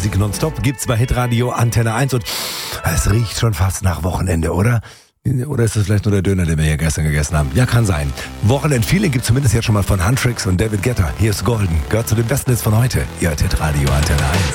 Musik nonstop gibt's bei Hitradio Antenne 1 und es riecht schon fast nach Wochenende, oder? Oder ist das vielleicht nur der Döner, den wir hier gestern gegessen haben? Ja, kann sein. Wochenend-Feeling gibt's zumindest jetzt schon mal von Huntrix und David Guetta. Hier ist Golden. Gehört zu den besten Hits von heute. Ihr hört Hitradio Antenne 1.